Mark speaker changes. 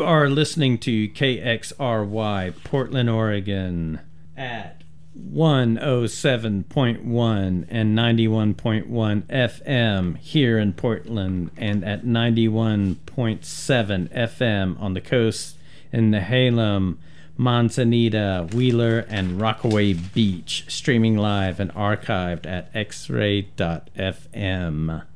Speaker 1: are listening to KXRY, Portland, Oregon, at 107.1 and 91.1 FM here in Portland, and at 91.7 FM on the coast in Nehalem, Manzanita, Wheeler, and Rockaway Beach, streaming live and archived at xray.fm.